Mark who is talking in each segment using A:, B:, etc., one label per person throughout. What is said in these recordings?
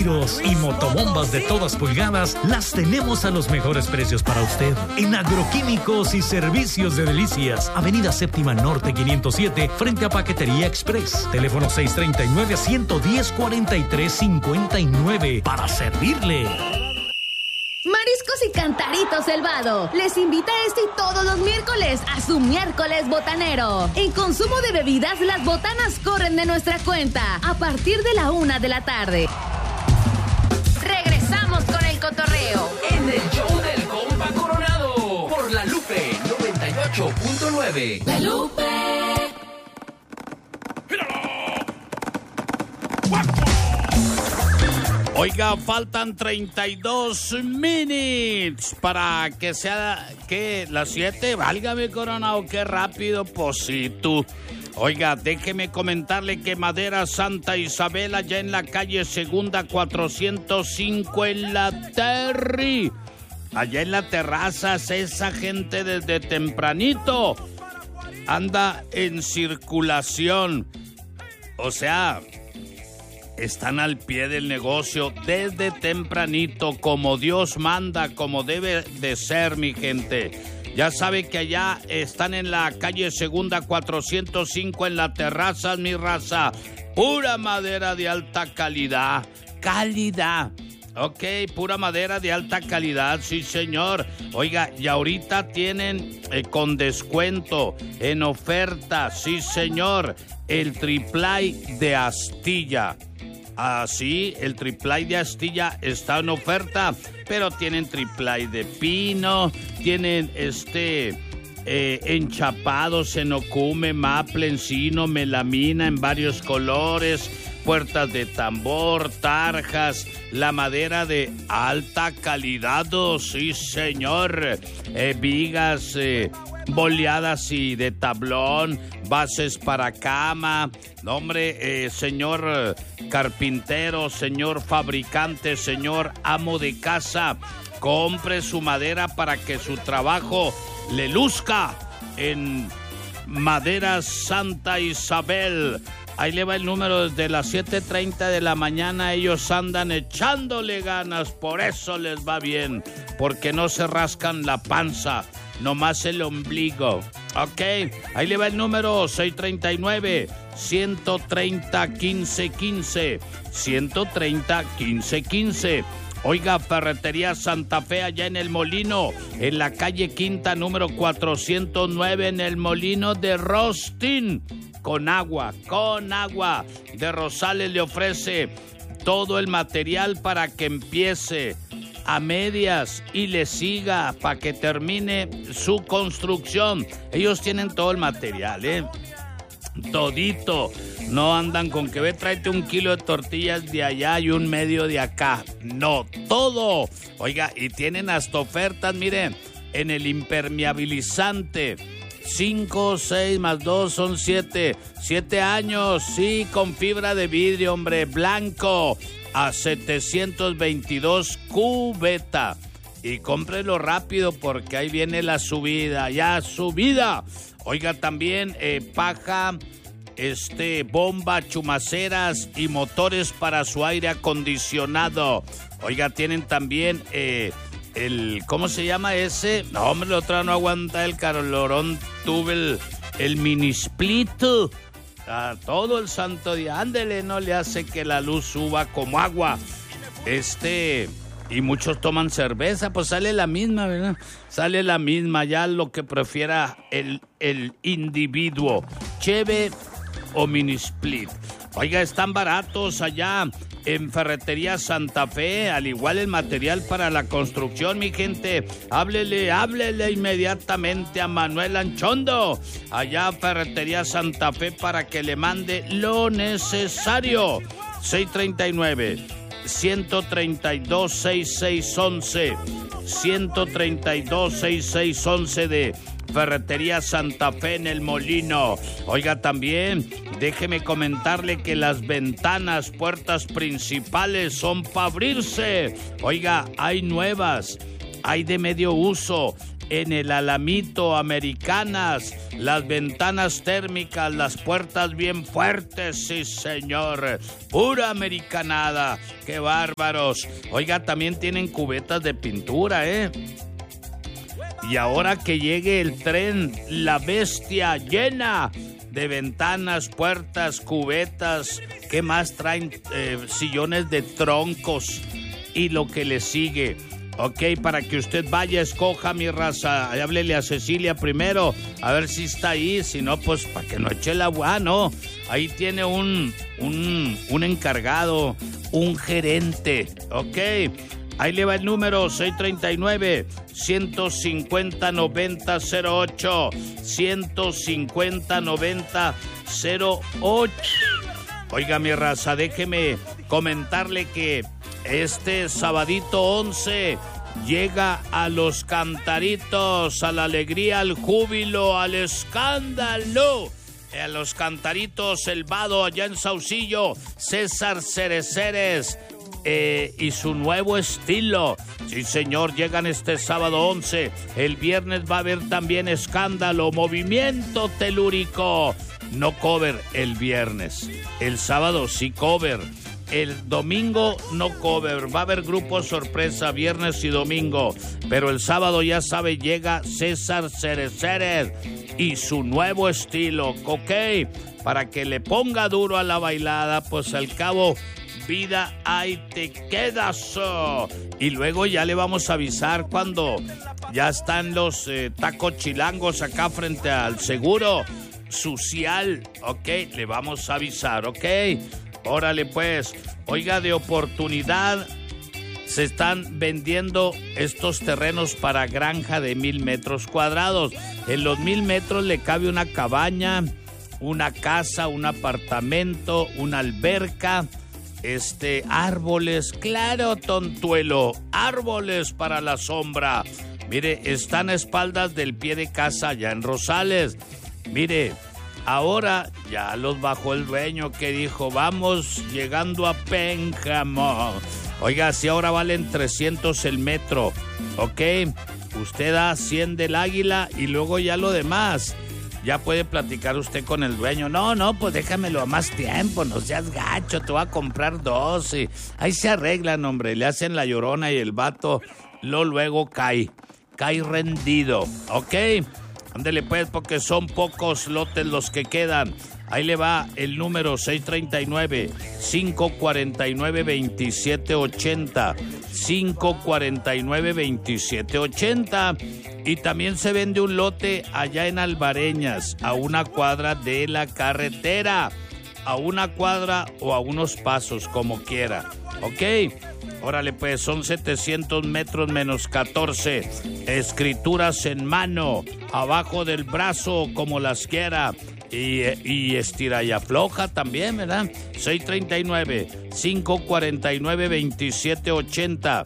A: vidrios y motobombas de todas pulgadas las tenemos a los mejores precios para usted. En Agroquímicos y Servicios de Delicias, Avenida Séptima Norte 507, frente a Paquetería Express. Teléfono 639-110-4359 para servirle.
B: Mariscos y Cantaritos El Vado les invita este y todos los miércoles a su miércoles botanero. En consumo de bebidas, las botanas corren de nuestra cuenta a partir de la 1 de la tarde. Regresamos con el cotorreo
C: en el show del compa Coronado por La Lupe 98.9.
B: La Lupe.
D: Oiga, faltan 32 minutes para que sea que las 7. Válgame, Coronado, qué rápido, pues sí, tú. Oiga, déjeme comentarle que Madera Santa Isabel, allá en la calle Segunda 405 en la Terry. Allá en la terraza, esa gente desde tempranito anda en circulación. O sea, están al pie del negocio desde tempranito, como Dios manda, como debe de ser, mi gente. Ya sabe que allá están en la calle Segunda 405 en la terraza, mi raza. Pura madera de alta calidad. Calidad. Ok, pura madera de alta calidad, sí señor. Oiga, y ahorita tienen con descuento, en oferta, sí señor, el triplay de astilla. Así, el triplay de astilla está en oferta, pero tienen triplay de pino, tienen enchapados en ocume, maple, encino, melamina en varios colores, puertas de tambor, tarjas, la madera de alta calidad, oh, sí señor, vigas, boleadas y de tablón, bases para cama. No, hombre, señor carpintero, señor fabricante, señor amo de casa, compre su madera para que su trabajo le luzca en Madera Santa Isabel. Ahí le va el número desde las 7:30 de la mañana. Ellos andan echándole ganas, por eso les va bien, porque no se rascan la panza, nomás el ombligo. Ok, ahí le va el número 639-130-1515. 130-1515. Oiga, Ferretería Santa Fe allá en El Molino, en la calle Quinta número 409 en El Molino de Rostín. Con agua. De Rosales le ofrece todo el material para que empiece a medias y le siga para que termine su construcción. Ellos tienen todo el material, todito. No andan con que tráete 1 kilo de tortillas de allá y 1 medio de acá. No, todo. Oiga, y tienen hasta ofertas, miren, en el impermeabilizante. 5, 6 más 2 son 7. 7 años, sí, con fibra de vidrio, hombre, blanco, a 722 cubeta. Y cómprelo rápido porque ahí viene la subida, ya subida. Oiga, también paja, bomba, chumaceras y motores para su aire acondicionado. Oiga, tienen también ¿cómo se llama ese? No, hombre, la otra no aguanta el calorón. Tuve el mini split. Todo el santo día. Ándele, no le hace que la luz suba como agua. Y muchos toman cerveza, pues sale la misma, ¿verdad? Sale la misma, ya lo que prefiera el individuo. Cheve o mini split. Oiga, están baratos allá en Ferretería Santa Fe, al igual el material para la construcción, mi gente. Háblele inmediatamente a Manuel Anchondo, allá Ferretería Santa Fe, para que le mande lo necesario. 639-132-6611. 132-6611 de Ferretería Santa Fe en El Molino. Oiga, también déjeme comentarle que las ventanas, puertas principales son para abrirse. Oiga, hay nuevas, hay de medio uso en el Alamito, Americanas, las ventanas térmicas, las puertas bien fuertes, sí señor, pura americanada, qué bárbaros. Oiga, también tienen cubetas de pintura, y ahora que llegue el tren, la bestia llena de ventanas, puertas, cubetas, ¿qué más traen? Sillones de troncos y lo que le sigue. Ok, para que usted vaya, escoja, mi raza. Háblele a Cecilia primero, a ver si está ahí. Si no, pues para que no eche el agua. No, ahí tiene un encargado, un gerente. Ok, ahí le va el número 639-150-9008. 150-9008. Oiga, mi raza, déjeme comentarle que este sabadito 11 llega a los Cantaritos, a la alegría, al júbilo, al escándalo. A los Cantaritos, el Vado, allá en Saucillo, César Cereceres y su nuevo estilo. Sí, señor, llegan este sábado 11. El viernes va a haber también escándalo, movimiento telúrico. No cover el viernes. El sábado sí cover. El domingo no cover, va a haber grupo sorpresa viernes y domingo, pero el sábado ya sabe, llega César Cereceres y su nuevo estilo, ok, para que le ponga duro a la bailada, pues al cabo, vida ahí te quedas. Y luego ya le vamos a avisar cuando ya están los tacos chilangos acá frente al Seguro Social, ok, le vamos a avisar, ok. Órale pues, oiga, de oportunidad se están vendiendo estos terrenos para granja de 1,000 metros cuadrados. En los 1,000 metros le cabe una cabaña, una casa, un apartamento, una alberca, árboles, claro, tontuelo, árboles para la sombra. Mire, están a espaldas del pie de casa allá en Rosales. Mire, ahora ya los bajó el dueño que dijo, vamos llegando a Pénjamo. Oiga, si ahora valen 300 el metro, ¿ok? Usted da 100 del Águila y luego ya lo demás. Ya puede platicar usted con el dueño. No, pues déjamelo a más tiempo, no seas gacho, te voy a comprar 2. Y ahí se arreglan, hombre, le hacen la llorona y el vato luego cae rendido, ¿ok? Ándele pues, porque son pocos lotes los que quedan. Ahí le va el número 639-549-2780. 549-2780. Y también se vende un lote allá en Alvareñas, a una cuadra de la carretera. A una cuadra o a unos pasos, como quiera. ¿Ok? Órale pues, son 700 metros menos 14. Escrituras en mano, abajo del brazo, como las quiera. Y estira y afloja también, ¿verdad? 639-549-2780.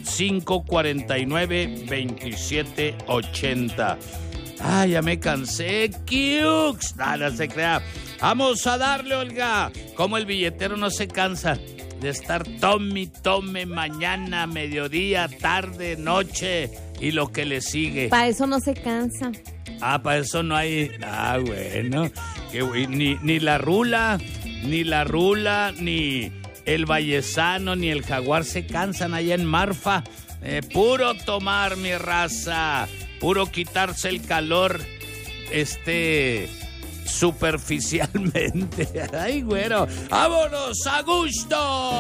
D: 549-2780. Ah, ya me cansé. ¡Kiux! No se crea. Vamos a darle, Olga. Como el billetero no se cansa de estar tome mañana, mediodía, tarde, noche y lo que le sigue.
E: Para eso no se cansa.
D: Ah, para eso no hay. Ah, bueno. Ni la rula, ni el Vallesano, ni el Jaguar se cansan allá en Marfa. Puro tomar, mi raza. Puro quitarse el calor. Superficialmente. Ay, güero. ¡Vámonos a gusto!